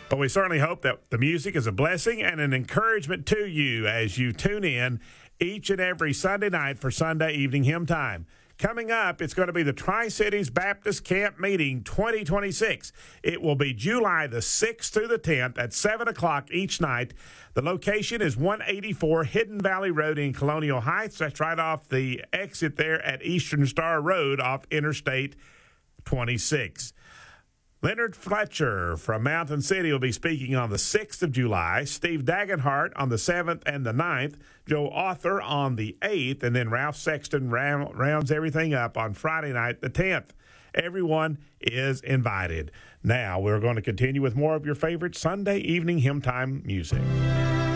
But we certainly hope that the music is a blessing and an encouragement to you as you tune in each and every Sunday night for Sunday evening hymn time. Coming up, it's going to be the Tri-Cities Baptist Camp Meeting 2026. It will be July the 6th through the 10th at 7 o'clock each night. The location is 184 Hidden Valley Road in Colonial Heights. That's right off the exit there at Eastern Star Road off Interstate 26. Leonard Fletcher from Mountain City will be speaking on the 6th of July. Steve Dagenhart on the 7th and the 9th. Joe Arthur on the 8th. And then Ralph Sexton rounds everything up on Friday night, the 10th. Everyone is invited. Now we're going to continue with more of your favorite Sunday evening hymn time music.